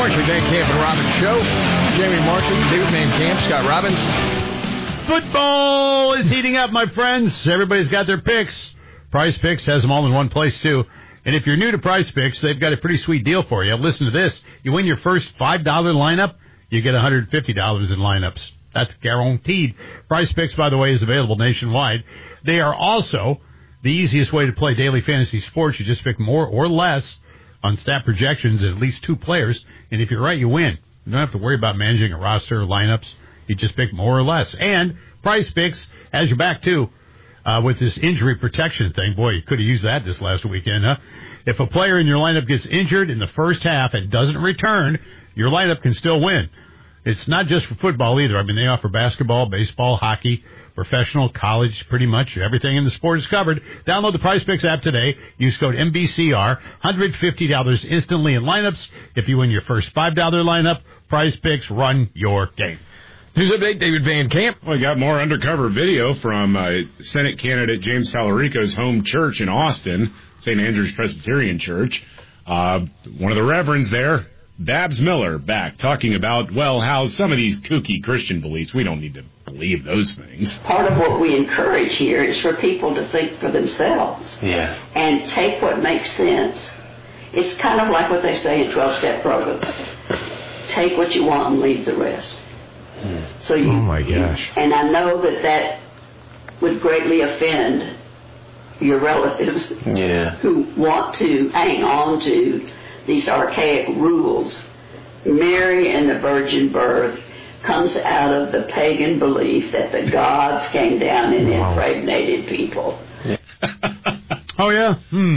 Markley, Van Camp, and Robbins Show. Jamie Markley, David Van Camp, Scott Robbins. Football is heating up, my friends. Everybody's got their picks. Prize Picks has them all in one place, too. And if you're new to Prize Picks, they've got a pretty sweet deal for you. Listen to this. You win your first $5 lineup, you get $150 in lineups. That's guaranteed. Prize Picks, by the way, is available nationwide. They are also the easiest way to play daily fantasy sports. You just pick more or less on stat projections, at least 2 players. And if you're right, you win. You don't have to worry about managing a roster or lineups. You just pick more or less. And Prize Picks has your back, too, with this injury protection thing. Boy, you could have used that this last weekend, huh? If a player in your lineup gets injured in the first half and doesn't return, your lineup can still win. It's not just for football either. I mean, they offer basketball, baseball, hockey, professional, college, pretty much everything in the sport is covered. Download the Prize Picks app today. Use code MBCR. $150 instantly in lineups. If you win your first $5 lineup, Prize Picks, run your game. News update, David Van Camp. Well, we got more undercover video from Senate candidate James Tallarico's home church in Austin, St. Andrew's Presbyterian Church. One of the reverends there, Babs Miller, back talking about, well, how some of these kooky Christian beliefs, we don't need to believe those things. Part of what we encourage here is for people to think for themselves. Yeah. And take what makes sense. It's kind of like what they say in 12-step programs. Take what you want and leave the rest. So you, oh my gosh. And I know that would greatly offend your relatives who want to hang on to these archaic rules. Mary and the virgin birth comes out of the pagan belief that the gods came down and impregnated people. Oh, yeah?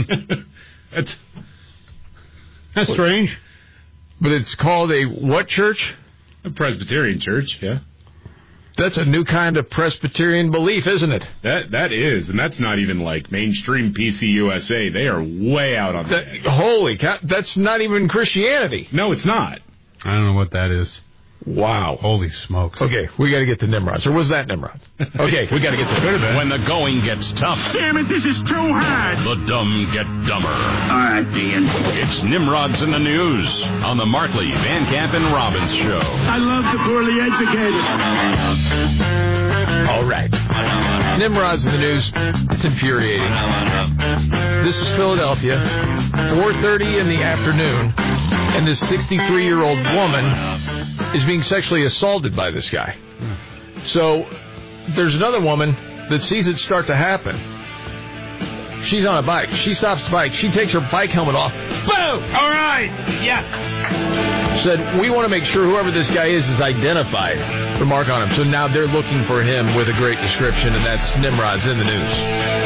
That's strange. But it's called a what church? A Presbyterian church, yeah. That's a new kind of Presbyterian belief, isn't it? That is, and that's not even like mainstream PCUSA. They are way out on that. Holy cow, that's not even Christianity. No, it's not. I don't know what that is. Wow. Holy smokes. Okay, we got to get to Nimrods. Or was that Nimrod? Okay, we got to get to Nimrod. When the going gets tough. Damn it, this is too hard. The dumb get dumber. All right, Dean. It's Nimrods in the News on the Markley, Van Camp, and Robbins Show. I love the poorly educated. All right. Nimrods in the News. It's infuriating. This is Philadelphia, 4:30 in the afternoon, and this 63-year-old woman is being sexually assaulted by this guy. So there's another woman that sees it start to happen. She's on a bike. She stops the bike. She takes her bike helmet off. Boom! All right! Yeah. Said, we want to make sure whoever this guy is identified. Remark on him. So now they're looking for him with a great description, and that's Nimrod's in the News.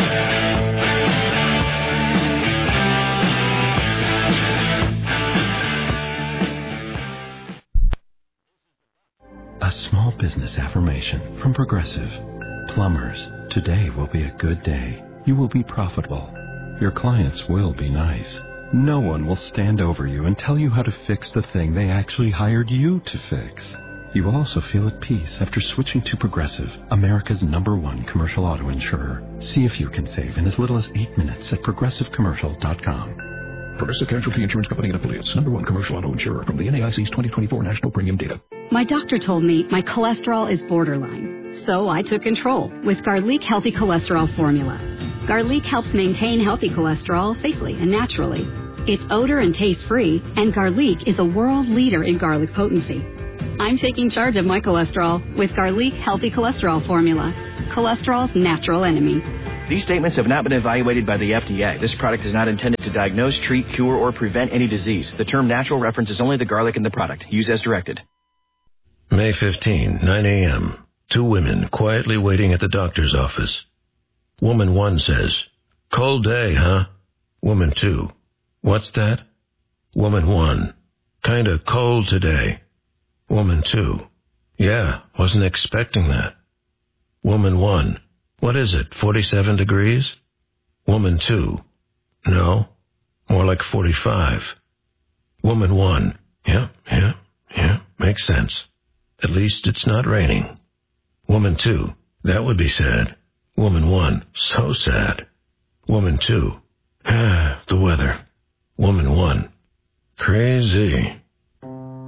A small business affirmation from Progressive. Plumbers, today will be a good day. You will be profitable. Your clients will be nice. No one will stand over you and tell you how to fix the thing they actually hired you to fix. You will also feel at peace after switching to Progressive, America's #1 commercial auto insurer. See if you can save in as little as 8 minutes at progressivecommercial.com. Progressive Casualty Insurance Company and Affiliates, #1 commercial auto insurer from the NAIC's 2024 National Premium Data. My doctor told me my cholesterol is borderline, so I took control with Garlic Healthy Cholesterol Formula. Garlic helps maintain healthy cholesterol safely and naturally. It's odor and taste-free, and Garlic is a world leader in garlic potency. I'm taking charge of my cholesterol with Garlic Healthy Cholesterol Formula, cholesterol's natural enemy. These statements have not been evaluated by the FDA. This product is not intended to diagnose, treat, cure, or prevent any disease. The term natural references only the garlic in the product. Use as directed. May 15, 9 a.m. 2 women quietly waiting at the doctor's office. Woman 1 says, "Cold day, huh?" Woman 2, "What's that?" Woman 1, "Kinda cold today." Woman 2, "Yeah, wasn't expecting that." Woman 1, "What is it, 47 degrees?" Woman 2, "No, more like 45. Woman 1, yeah, makes sense. At least it's not raining." Woman 2, "That would be sad." Woman 1, "So sad." Woman 2, "The weather." Woman 1, "Crazy."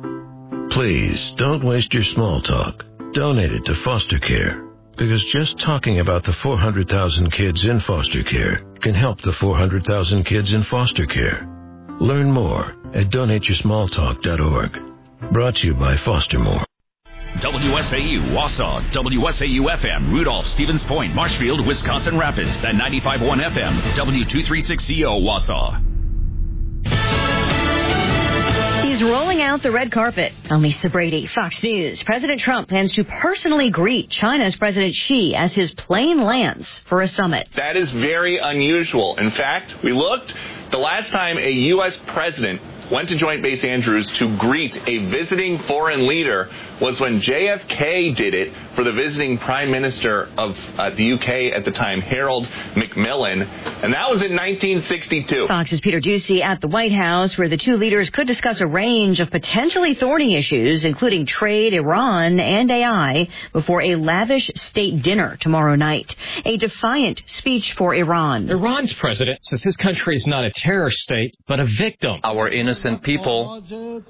Please don't waste your small talk. Donate it to foster care. Because just talking about the 400,000 kids in foster care can help the 400,000 kids in foster care. Learn more at donateyoursmalltalk.org. Brought to you by Fostermore. WSAU, Wausau, WSAU-FM, Rudolph, Stevens Point, Marshfield, Wisconsin Rapids, at 95.1 FM, W236CO, Wausau. He's rolling out the red carpet. I'm Lisa Brady, Fox News. President Trump plans to personally greet China's President Xi as his plane lands for a summit. That is very unusual. In fact, we looked. The last time a U.S. president went to Joint Base Andrews to greet a visiting foreign leader was when JFK did it for the visiting Prime Minister of the UK at the time, Harold Macmillan, and that was in 1962. Fox's Peter Doocy at the White House, where the two leaders could discuss a range of potentially thorny issues, including trade, Iran, and AI, before a lavish state dinner tomorrow night. A defiant speech for Iran. Iran's president says his country is not a terror state, but a victim. Our innocent people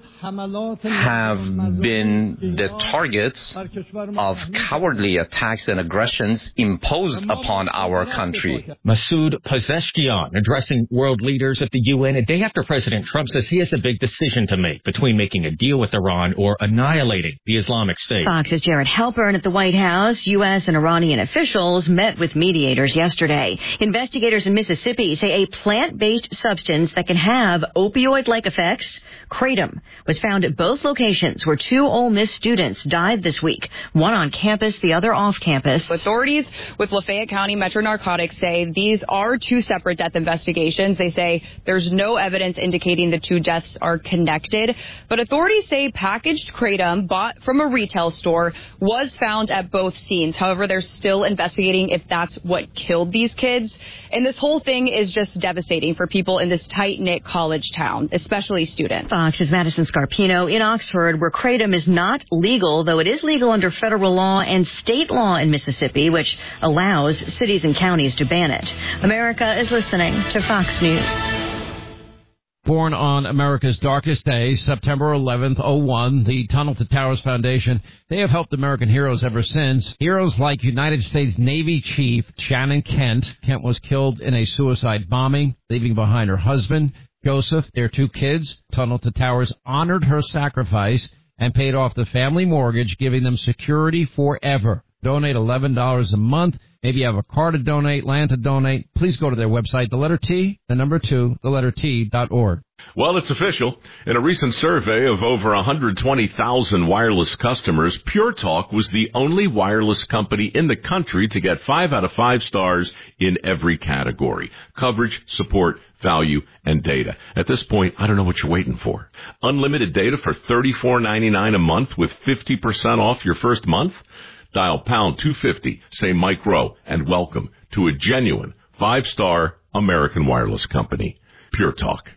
have been the targets of cowardly attacks and aggressions imposed upon our country. Masoud Pezeshkian addressing world leaders at the UN a day after President Trump says he has a big decision to make between making a deal with Iran or annihilating the Islamic State. Fox's Jared Halpern at the White House. U.S. and Iranian officials met with mediators yesterday. Investigators in Mississippi say a plant-based substance that can have opioid-like effects, kratom, was found at both locations where two Ole Miss students died this week, one on campus, the other off campus. Authorities with Lafayette County Metro Narcotics say these are two separate death investigations. They say there's no evidence indicating the two deaths are connected, but authorities say packaged kratom bought from a retail store was found at both scenes. However, they're still investigating if that's what killed these kids. And this whole thing is just devastating for people in this tight-knit college town, especially students. Fox's Madison Scarpino in Oxford, where kratom is not legal, though it is legal under federal law and state law in Mississippi, which allows cities and counties to ban it. America is listening to Fox News. Born on America's darkest day, September 11th, 01, the Tunnel to Towers Foundation, they have helped American heroes ever since. Heroes like United States Navy Chief Shannon Kent. Kent was killed in a suicide bombing, leaving behind her husband, Joseph, their two kids. Tunnel to Towers honored her sacrifice and paid off the family mortgage, giving them security forever. Donate $11 a month. Maybe you have a car to donate, land to donate. Please go to their website, the letter T, the number 2, the letter T.org. Well, it's official. In a recent survey of over 120,000 wireless customers, Pure Talk was the only wireless company in the country to get 5 out of 5 stars in every category: coverage, support, value, and data. At this point, I don't know what you're waiting for. Unlimited data for $34.99 a month with 50% off your first month? Dial pound 250, say Mike Rowe, and welcome to a genuine 5-star American wireless company. Pure Talk.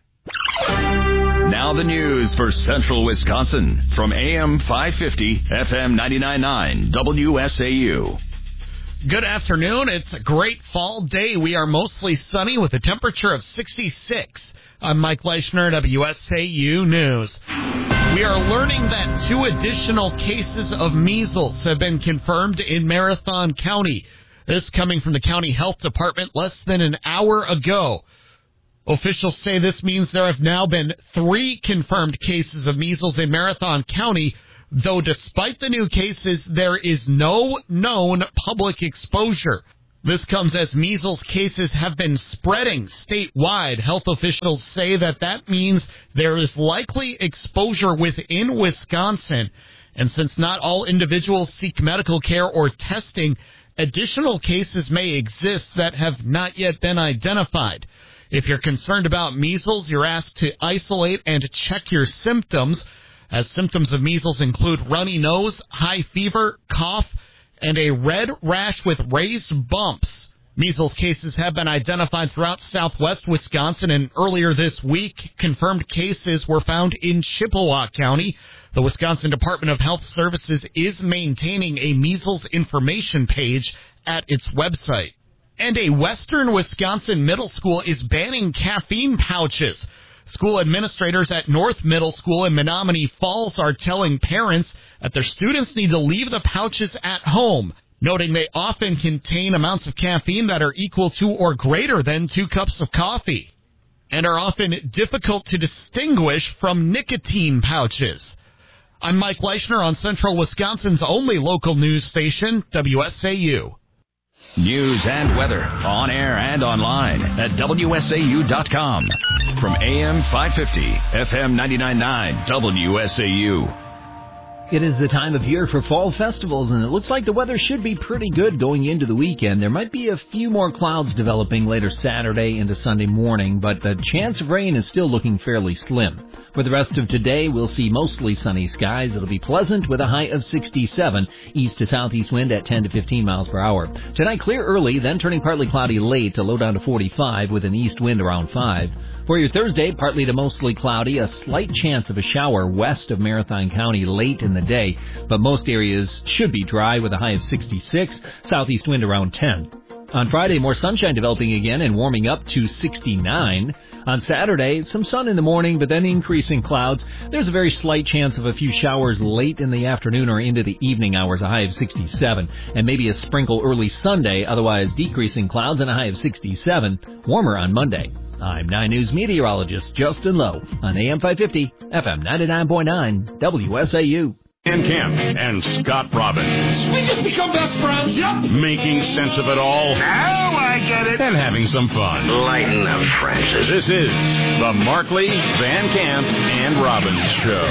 Now the news for Central Wisconsin from AM 550, FM 99.9, WSAU. Good afternoon. It's a great fall day. We are mostly sunny with a temperature of 66. I'm Mike Leischner, WSAU News. We are learning that 2 additional cases of measles have been confirmed in Marathon County. This coming from the county health department less than an hour ago. Officials say this means there have now been 3 confirmed cases of measles in Marathon County, though despite the new cases, there is no known public exposure. This comes as measles cases have been spreading statewide. Health officials say that means there is likely exposure within Wisconsin. And since not all individuals seek medical care or testing, additional cases may exist that have not yet been identified. If you're concerned about measles, you're asked to isolate and check your symptoms, as symptoms of measles include runny nose, high fever, cough, and a red rash with raised bumps. Measles cases have been identified throughout southwest Wisconsin, and earlier this week, confirmed cases were found in Chippewa County. The Wisconsin Department of Health Services is maintaining a measles information page at its website. And a western Wisconsin middle school is banning caffeine pouches. School administrators at North Middle School in Menominee Falls are telling parents that their students need to leave the pouches at home, noting they often contain amounts of caffeine that are equal to or greater than 2 cups of coffee, and are often difficult to distinguish from nicotine pouches. I'm Mike Leischner on Central Wisconsin's only local news station, WSAU. News and weather on air and online at WSAU.com. From AM 550, FM 99.9, WSAU. It is the time of year for fall festivals, and it looks like the weather should be pretty good going into the weekend. There might be a few more clouds developing later Saturday into Sunday morning, but the chance of rain is still looking fairly slim. For the rest of today, we'll see mostly sunny skies. It'll be pleasant with a high of 67, east to southeast wind at 10 to 15 miles per hour. Tonight, clear early, then turning partly cloudy late to low down to 45 with an east wind around 5. For your Thursday, partly to mostly cloudy, a slight chance of a shower west of Marathon County late in the day, but most areas should be dry with a high of 66, southeast wind around 10. On Friday, more sunshine developing again and warming up to 69. On Saturday, some sun in the morning, but then increasing clouds. There's a very slight chance of a few showers late in the afternoon or into the evening hours, a high of 67. And maybe a sprinkle early Sunday, otherwise decreasing clouds and a high of 67. Warmer on Monday. I'm 9 News meteorologist Justin Lowe on AM 550, FM 99.9, WSAU. Dan Camp and Scott Robbins. We just become best friends, yep. Making sense of it all. Now I get it. And having some fun. Lighten up, Francis. This is the Markley, Van Camp, and Robbins Show.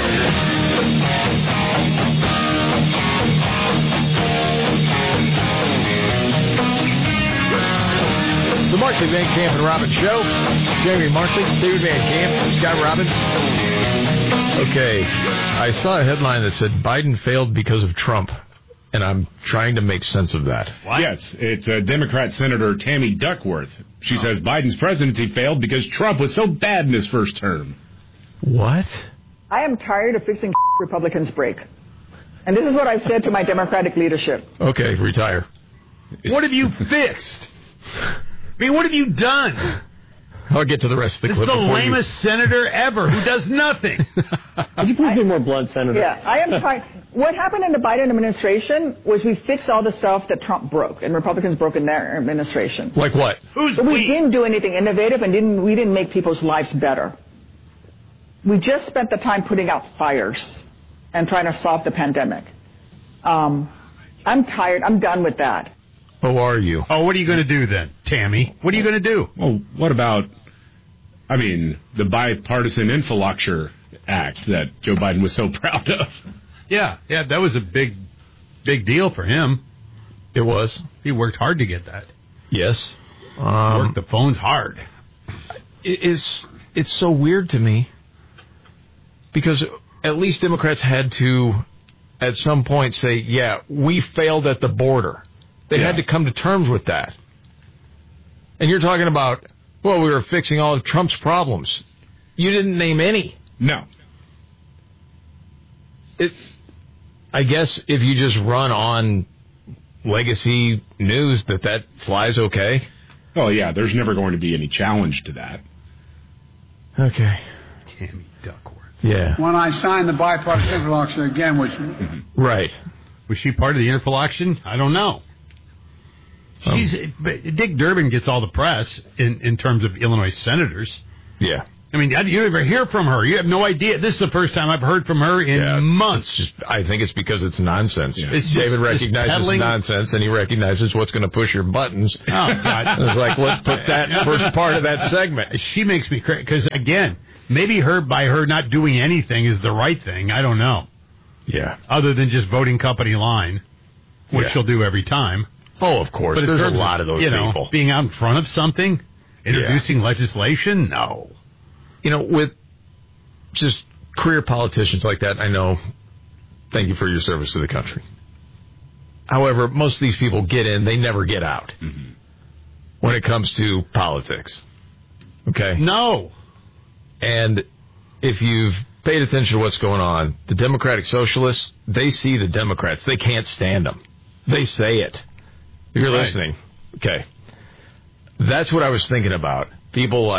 The Markley, Van Camp, and Robbins Show. Jamie Markley, David Van Camp, Scott Robbins. Okay, I saw a headline that said Biden failed because of Trump, and I'm trying to make sense of that. What? Yes, it's Democrat Senator Tammy Duckworth. She says Biden's presidency failed because Trump was so bad in his first term. What? I am tired of fixing Republicans break. And this is what I've said to my Democratic leadership. Okay, retire. What have you fixed? I mean, what have you done? I'll get to the rest of the clip. This is the lamest senator ever who does nothing. Would you please be more blunt, Senator? Yeah, I am tired. What happened in the Biden administration was we fixed all the stuff that Trump broke and Republicans broke in their administration. Like what? We didn't do anything innovative and we didn't make people's lives better. We just spent the time putting out fires and trying to solve the pandemic. I'm tired. I'm done with that. Oh, are you? Oh, what are you going to do then, Tammy? What are you going to do? Well, what about, the Bipartisan Infrastructure Act that Joe Biden was so proud of? Yeah, that was a big deal for him. It was. He worked hard to get that. Yes. Worked the phones hard. It's so weird to me because at least Democrats had to, at some point, say, yeah, we failed at the border. They had to come to terms with that. And you're talking about, we were fixing all of Trump's problems. You didn't name any. No. I guess if you just run on legacy news that flies okay. Oh, yeah, there's never going to be any challenge to that. Okay. Tammy Duckworth. Yeah. When I signed the bipartisan interlocution again, which... Right. Was she part of the interlocution? I don't know. Dick Durbin gets all the press in terms of Illinois senators. Yeah. I mean, you never hear from her. You have no idea. This is the first time I've heard from her in months. I think it's because it's nonsense. Yeah. David recognizes nonsense, and he recognizes what's going to push your buttons. Oh, God. It's like, let's put that first part of that segment. She makes me crazy. Because, again, maybe by her not doing anything is the right thing. I don't know. Yeah. Other than just voting company line, which she'll do every time. Oh, of course. But there's a lot of those people. Being out in front of something, introducing legislation, no. With just career politicians like that, I know, thank you for your service to the country. However, most of these people get in, they never get out when it comes to politics. Okay? No. And if you've paid attention to what's going on, the Democratic Socialists, they see the Democrats. They can't stand them. They say it. If you're listening, okay. That's what I was thinking about. People like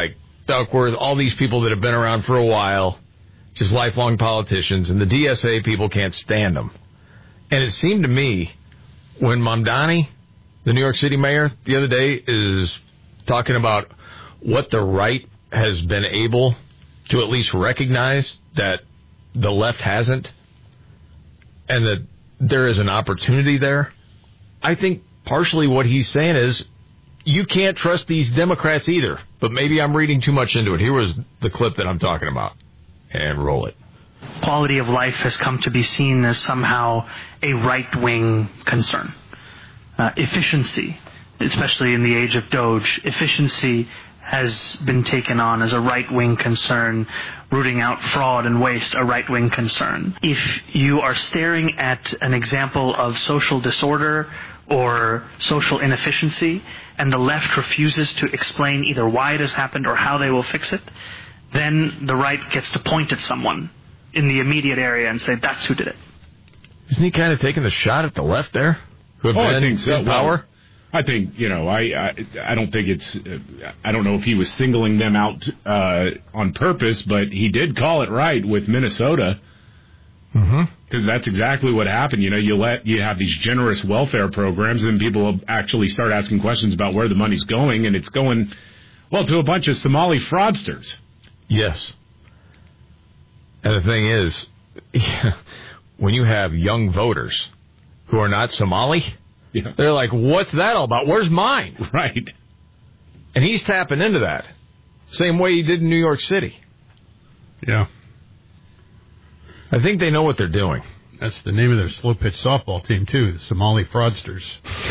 stuck with all these people that have been around for a while, just lifelong politicians, and the DSA people can't stand them. And it seemed to me when Mamdani, the New York City mayor, the other day is talking about what the right has been able to at least recognize that the left hasn't, and that there is an opportunity there. I think partially what he's saying is you can't trust these Democrats either, but maybe I'm reading too much into it. Here was the clip that I'm talking about. And roll it. Quality of life has come to be seen as somehow a right-wing concern. Efficiency, especially in the age of Doge, efficiency has been taken on as a right-wing concern, rooting out fraud and waste, a right-wing concern. If you are staring at an example of social disorder or social inefficiency, and the left refuses to explain either why it has happened or how they will fix it, then the right gets to point at someone in the immediate area and say, that's who did it. Isn't he kind of taking the shot at the left there? Who have been I think so. in power? Well, I think, I don't think it's, I don't know if he was singling them out on purpose, but he did call it right with Minnesota. Because that's exactly what happened. You have these generous welfare programs, and people will actually start asking questions about where the money's going, and it's going, well, to a bunch of Somali fraudsters. Yes. And the thing is, when you have young voters who are not Somali, they're like, what's that all about? Where's mine? Right. And he's tapping into that. Same way he did in New York City. Yeah. I think they know what they're doing. That's the name of their slow-pitch softball team, too, the Somali Fraudsters.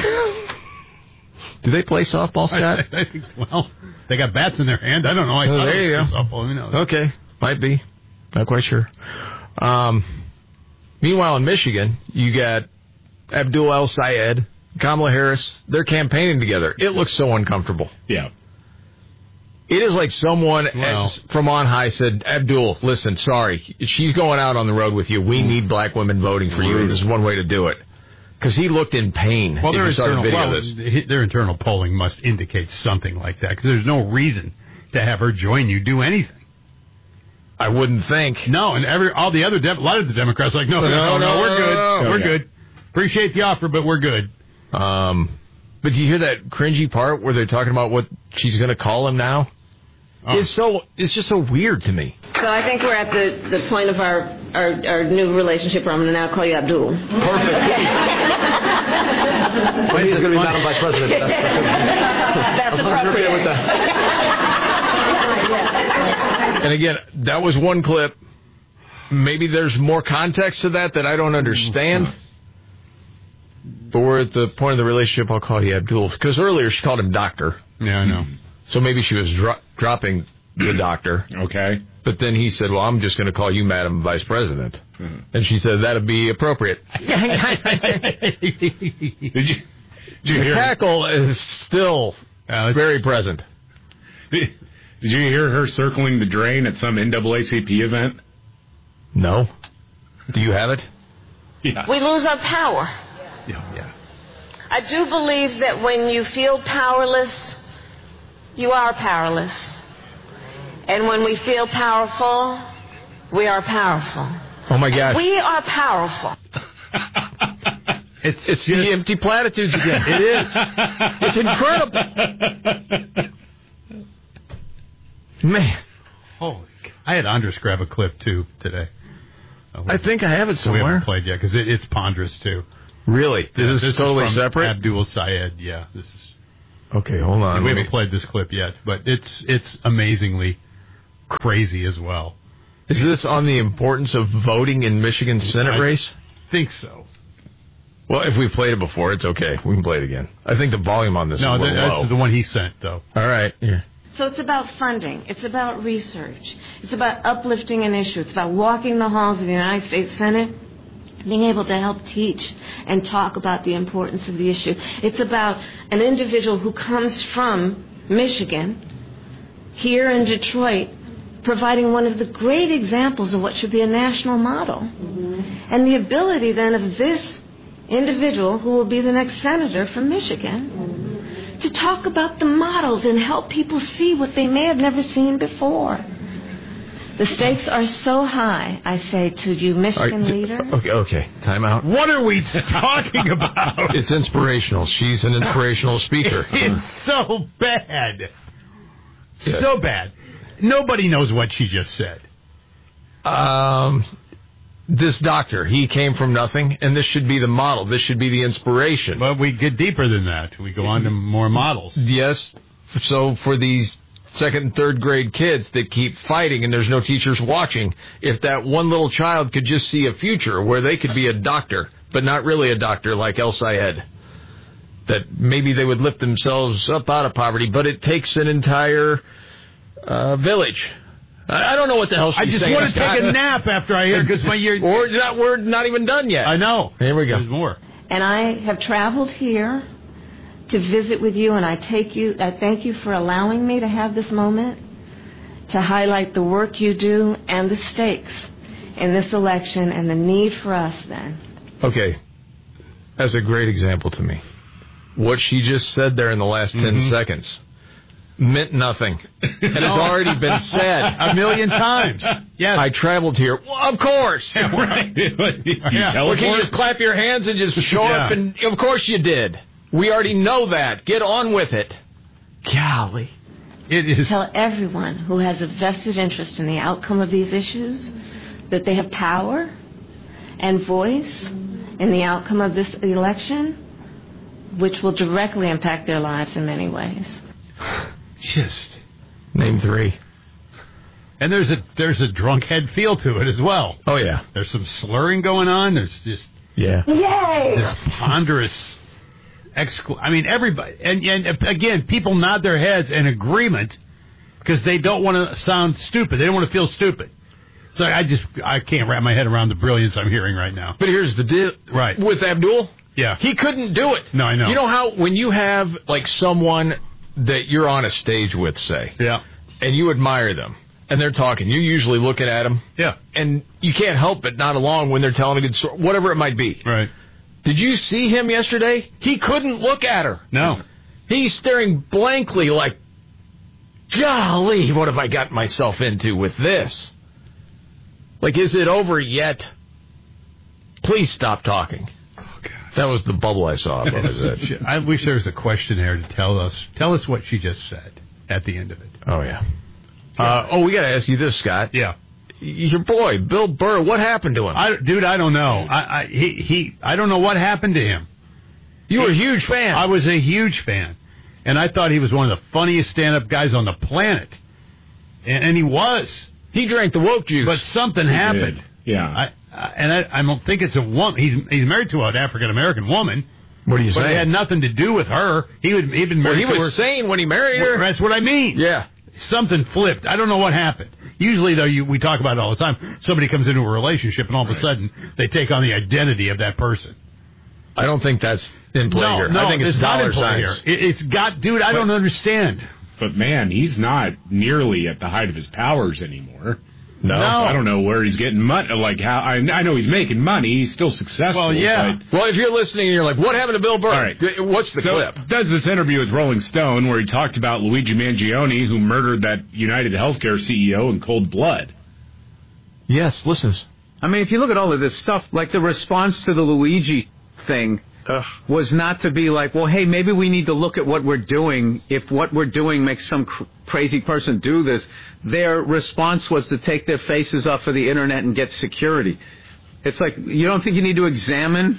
Do they play softball, Scott? I think, well, they got bats in their hand. I don't know. There you go. Softball. Who knows? Okay. Might be. Not quite sure. Meanwhile, in Michigan, you got Abdul El-Sayed, Kamala Harris. They're campaigning together. It looks so uncomfortable. Yeah. It is like someone from on high said, Abdul, listen, sorry, she's going out on the road with you. We need black women voting for you. This is one way to do it. Because he looked in pain. Well, their internal polling must indicate something like that, because there's no reason to have her join you do anything. I wouldn't think. No, and a lot of the Democrats are like, no, we're good. We're good. Appreciate the offer, but we're good. But do you hear that cringy part where they're talking about what she's going to call him now? Oh. It's just so weird to me. So I think we're at the point of our new relationship where I'm going to now call you Abdul. Perfect. When he's going to be Madam Vice President. That's appropriate. With that. And again, that was one clip. Maybe there's more context to that I don't understand. But we're at the point of the relationship, I'll call you Abdul. Because earlier she called him doctor. Yeah, I know. So maybe she was dropping the doctor. Okay. But then he said, well, I'm just going to call you Madam Vice President. And she said, that'd be appropriate. Did you the hear cackle is still very present. Did you hear her circling the drain at some NAACP event? No. Do you have it? Yeah. We lose our power. Yeah. I do believe that when you feel powerless, you are powerless. And when we feel powerful, we are powerful. Oh, my gosh. We are powerful. It's the empty platitudes again. It is. It's incredible. Man. Holy God. I had Andres grab a clip, too, today. I think I have it somewhere. We haven't played yet, because it's ponderous, too. Really? This is totally separate? Abdul Sayed, yeah. This is. Okay, hold on. We haven't played this clip yet, but it's amazingly crazy as well. Is this on the importance of voting in Michigan's Senate race? I think so. Well, if we've played it before, it's okay. We can play it again. I think the volume on this is a little low. This is the one he sent, though. All right. Yeah. So it's about funding. It's about research. It's about uplifting an issue. It's about walking the halls of the United States Senate, being able to help teach and talk about the importance of the issue. It's about an individual who comes from Michigan, here in Detroit, providing one of the great examples of what should be a national model. And the ability then of this individual, who will be the next senator from Michigan, to talk about the models and help people see what they may have never seen before. The stakes are so high, I say to you, Michigan leaders. Okay, time out. What are we talking about? It's inspirational. She's an inspirational speaker. It's so bad. So bad. Nobody knows what she just said. This doctor, he came from nothing, and this should be the model. This should be the inspiration. But we get deeper than that. We go on to more models. Yes. So for these second and third grade kids that keep fighting and there's no teachers watching, if that one little child could just see a future where they could be a doctor, but not really a doctor like El Sayed, that maybe they would lift themselves up out of poverty, but it takes an entire village. I don't know what the hell she's saying. I just want to take a nap after I hear, because we're not even done yet. I know. Here we go. There's more. And I have traveled here to visit with you, and I thank you for allowing me to have this moment to highlight the work you do and the stakes in this election and the need for us then. Okay. That's a great example to me. What she just said there in the last 10 seconds meant nothing. It has already been said a million times. Yes. I traveled here. Well, of course. Yeah, right. Well, can you just clap your hands and just show up? And of course you did. We already know that. Get on with it. Golly. It is. Tell everyone who has a vested interest in the outcome of these issues that they have power and voice in the outcome of this election, which will directly impact their lives in many ways. Just name 3. And there's a drunkhead feel to it as well. Oh yeah. There's some slurring going on. There's just yay. This ponderous everybody, and again, people nod their heads in agreement because they don't want to sound stupid. They don't want to feel stupid. So I can't wrap my head around the brilliance I'm hearing right now. But here's the deal. Right. With Abdul, yeah, he couldn't do it. No, I know. You know how when you have like someone that you're on a stage with, say, yeah, and you admire them, and they're talking, you're usually looking at them, yeah, and you can't help but nod along when they're telling a good story, whatever it might be. Right. Did you see him yesterday? He couldn't look at her. No. He's staring blankly like, golly, what have I gotten myself into with this? Like, is it over yet? Please stop talking. Oh, God. That was the bubble I saw. I wish there was a questionnaire to tell us what she just said at the end of it. Oh, yeah. We got to ask you this, Scott. Yeah. Your boy, Bill Burr, what happened to him? I don't know. I don't know what happened to him. You were a huge fan. I was a huge fan. And I thought he was one of the funniest stand-up guys on the planet. And he was. He drank the woke juice. But something happened. Did. Yeah. I don't think it's a woman. He's married to an African-American woman. What are you saying? But it had nothing to do with her. He'd been married to her. He was sane when he married her. That's what I mean. Yeah. Something flipped. I don't know what happened. Usually, though, we talk about it all the time. Somebody comes into a relationship, and all of a sudden, they take on the identity of that person. I don't think that's in play here. No, I think it's dollar signs. It's got, dude, I don't understand. But, man, he's not nearly at the height of his powers anymore. No. I don't know where he's getting money. Like, how I know he's making money. He's still successful. Well, yeah. Well, if you're listening and you're like, what happened to Bill Burr? All right. What's the clip? Does this interview with Rolling Stone where he talked about Luigi Mangione, who murdered that United Healthcare CEO in cold blood. Yes, listen. I mean, if you look at all of this stuff, like the response to the Luigi thing was not to be like, well, hey, maybe we need to look at what we're doing. If what we're doing makes some crazy person do this, their response was to take their faces off of the internet and get security. It's like, you don't think you need to examine?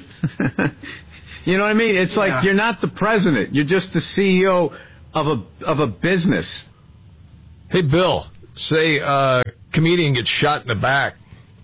You know what I mean? It's like, you're not the president. You're just the CEO of a business. Hey, Bill, say a comedian gets shot in the back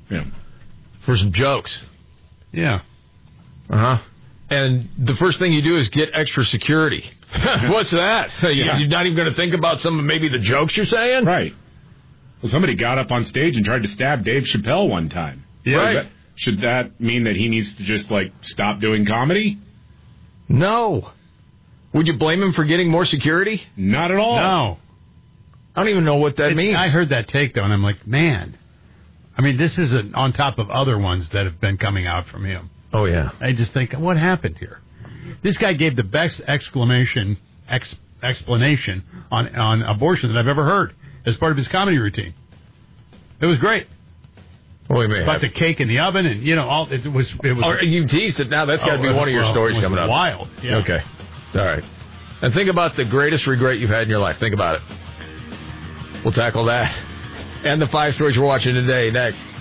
for some jokes. Yeah. Uh-huh. And the first thing you do is get extra security. What's that? So you're not even going to think about some of maybe the jokes you're saying? Right. Well, somebody got up on stage and tried to stab Dave Chappelle one time. Yeah. Right. Should that mean that he needs to just, like, stop doing comedy? No. Would you blame him for getting more security? Not at all. No. I don't even know what that means. I heard that take, though, and I'm like, man. I mean, this is on top of other ones that have been coming out from him. Oh, yeah. I just think, what happened here? This guy gave the best explanation explanation on abortion that I've ever heard as part of his comedy routine. It was great. Well, we may about the cake in the oven, and all it was. Oh, you teased it now. That's got to be one of your stories coming up. Wild. Yeah. Okay. All right. And think about the greatest regret you've had in your life. Think about it. We'll tackle that and the 5 stories we're watching today next.